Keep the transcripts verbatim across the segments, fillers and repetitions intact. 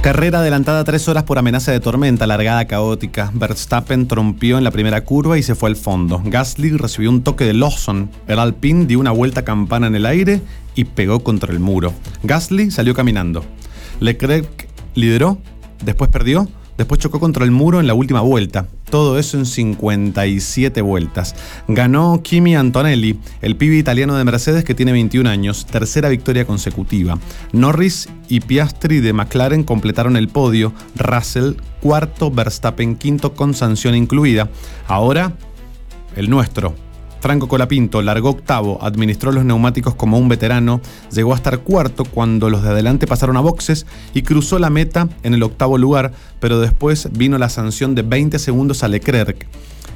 Carrera adelantada tres horas por amenaza de tormenta, largada caótica. Verstappen trompió en la primera curva y se fue al fondo. Gasly recibió un toque de Lawson. El Alpine dio una vuelta campana en el aire y pegó contra el muro. Gasly salió caminando. Leclerc lideró, después perdió, después chocó contra el muro en la última vuelta. Todo eso en cincuenta y siete vueltas. Ganó Kimi Antonelli, el pibe italiano de Mercedes que tiene veintiún años, tercera victoria consecutiva. Norris y Piastri de McLaren completaron el podio. Russell cuarto, Verstappen quinto con sanción incluida. Ahora, el nuestro. Franco Colapinto largó octavo, administró los neumáticos como un veterano, llegó a estar cuarto cuando los de adelante pasaron a boxes y cruzó la meta en el octavo lugar, pero después vino la sanción de veinte segundos a Leclerc.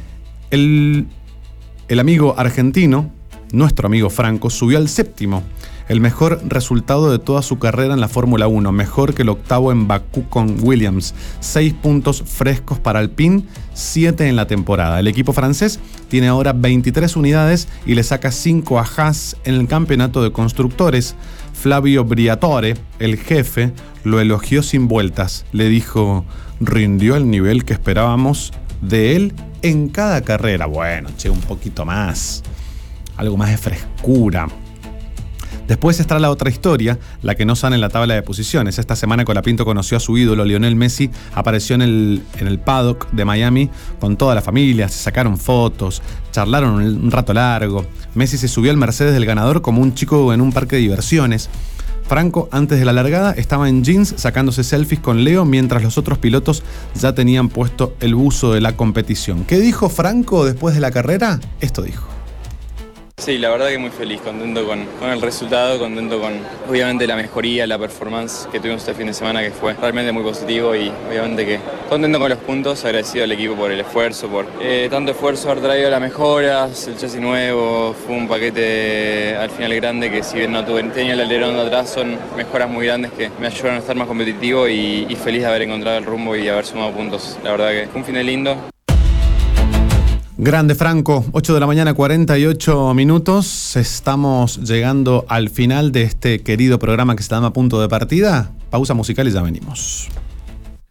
El, el amigo argentino, nuestro amigo Franco, subió al séptimo, el mejor resultado de toda su carrera en la Fórmula uno, mejor que el octavo en Bakú con Williams. Seis puntos frescos para Alpine, siete en la temporada. El equipo francés tiene ahora veintitrés unidades y le saca cinco a Haas en el campeonato de constructores. Flavio Briatore, el jefe, lo elogió sin vueltas. Le dijo, rindió el nivel que esperábamos de él en cada carrera. Bueno, che, un poquito más. Algo más de frescura. Después está la otra historia, la que no sale en la tabla de posiciones. Esta semana Colapinto conoció a su ídolo, Lionel Messi. Apareció en el, en el paddock de Miami con toda la familia, se sacaron fotos, charlaron un rato largo. Messi se subió al Mercedes del ganador como un chico en un parque de diversiones. Franco, antes de la largada, estaba en jeans sacándose selfies con Leo mientras los otros pilotos ya tenían puesto el buzo de la competición. ¿Qué dijo Franco después de la carrera? Esto dijo. Sí, la verdad que muy feliz, contento con, con el resultado, contento con obviamente la mejoría, la performance que tuvimos este fin de semana, que fue realmente muy positivo, y obviamente que contento con los puntos, agradecido al equipo por el esfuerzo, por eh, tanto esfuerzo, haber traído las mejoras, el chasis nuevo, fue un paquete al final grande que, si bien no tuve, tenía el alerón de atrás, son mejoras muy grandes que me ayudaron a estar más competitivo y, y feliz de haber encontrado el rumbo y haber sumado puntos. La verdad que fue un fin lindo. Grande Franco, ocho de la mañana, cuarenta y ocho minutos. Estamos llegando al final de este querido programa que se llama Punto de Partida. Pausa musical y ya venimos.